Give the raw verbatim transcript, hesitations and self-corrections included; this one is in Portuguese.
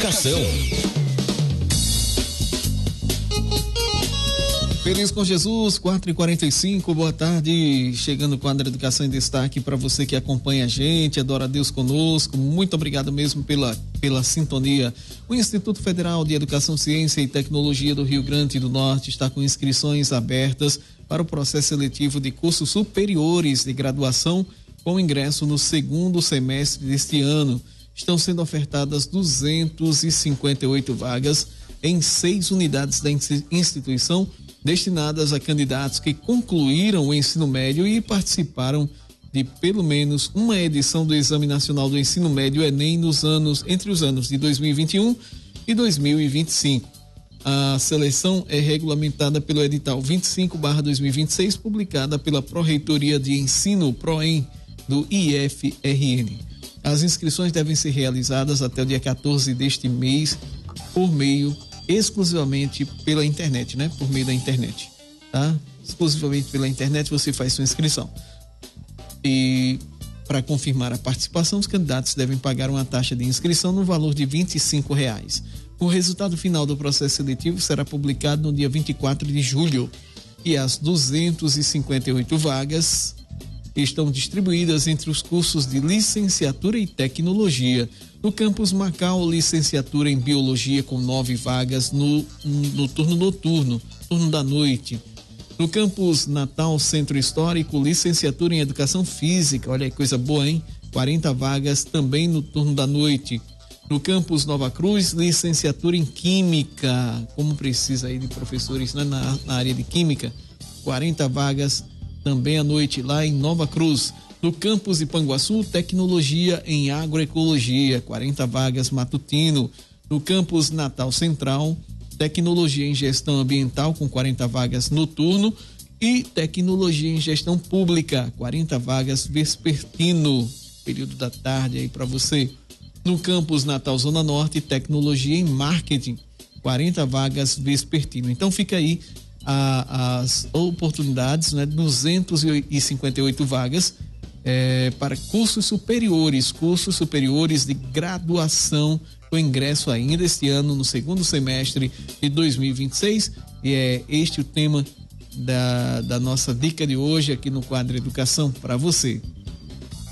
Educação. Feliz com Jesus, quatro e quarenta e cinco, boa tarde, chegando com a Quadra Educação em Destaque para você que acompanha a gente, adora a Deus conosco, muito obrigado mesmo pela, pela sintonia. O Instituto Federal de Educação, Ciência e Tecnologia do Rio Grande do Norte está com inscrições abertas para o processo seletivo de cursos superiores de graduação com ingresso no segundo semestre deste ano. Estão sendo ofertadas duzentas e cinquenta e oito vagas em seis unidades da instituição, destinadas a candidatos que concluíram o ensino médio e participaram de pelo menos uma edição do Exame Nacional do Ensino Médio Enem nos anos entre os anos de dois mil e vinte e um e dois mil e vinte e cinco. A seleção é regulamentada pelo edital vinte e cinco barra dois mil e vinte e seis, publicada pela Pró-Reitoria de Ensino PROEM do I F R N. As inscrições devem ser realizadas até o dia quatorze deste mês por meio exclusivamente pela internet, né? Por meio da internet, tá? Exclusivamente pela internet você faz sua inscrição. E para confirmar a participação, os candidatos devem pagar uma taxa de inscrição no valor de vinte e cinco reais. O resultado final do processo seletivo será publicado no dia vinte e quatro de julho e as duzentas e cinquenta e oito vagas estão distribuídas entre os cursos de licenciatura e tecnologia. No campus Macau, licenciatura em biologia com nove vagas no, no turno noturno, turno da noite. No campus Natal Centro Histórico, licenciatura em educação física, olha aí, coisa boa, hein? quarenta vagas também no turno da noite. No campus Nova Cruz, licenciatura em química, como precisa aí de professores, né, na, na área de química, quarenta vagas também à noite lá em Nova Cruz. No campus Ipanguaçu, tecnologia em agroecologia, quarenta vagas matutino. No campus Natal Central, tecnologia em gestão ambiental com quarenta vagas noturno e tecnologia em gestão pública, quarenta vagas vespertino, período da tarde aí para você. No campus Natal Zona Norte, tecnologia em marketing, quarenta vagas vespertino. Então fica aí a, as oportunidades, né? duzentas e cinquenta e oito vagas É, para cursos superiores, cursos superiores de graduação, com ingresso ainda este ano no segundo semestre de dois mil e vinte e seis, e é este o tema da, da nossa dica de hoje aqui no Quadro Educação para você.